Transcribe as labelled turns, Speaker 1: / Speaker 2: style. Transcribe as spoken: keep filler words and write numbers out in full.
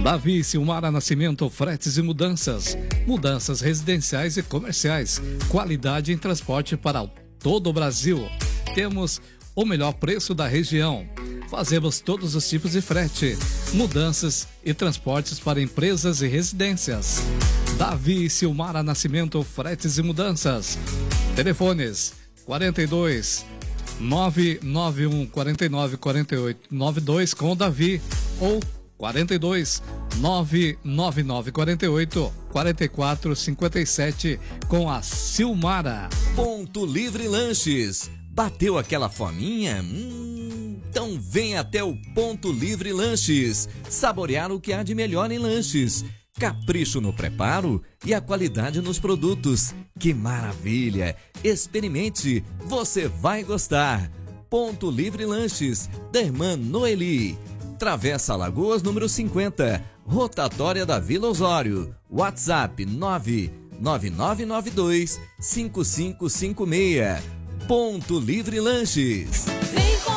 Speaker 1: Davi e Silmara Nascimento, fretes e mudanças. Mudanças residenciais e comerciais. Qualidade em transporte para todo o Brasil. Temos o melhor preço da região. Fazemos todos os tipos de frete. Mudanças e transportes para empresas e residências. Davi e Silmara Nascimento, fretes e mudanças. Telefones quarenta e dois, nove nove um, quarenta e nove, quarenta e oito, noventa e dois com o Davi ou quarenta e dois, nove nove nove, quarenta e oito, quarenta e quatro, cinquenta e sete com a Silmara.
Speaker 2: Ponto Livre Lanches. Bateu aquela fominha? Hum, então vem até o Ponto Livre Lanches. Saborear o que há de melhor em lanches. Capricho no preparo e a qualidade nos produtos. Que maravilha! Experimente, você vai gostar. Ponto Livre Lanches, da irmã Noeli. Travessa Alagoas, número cinquenta, rotatória da Vila Osório. WhatsApp nove nove nove nove dois cinco cinco cinco seis. Ponto Livre Lanches.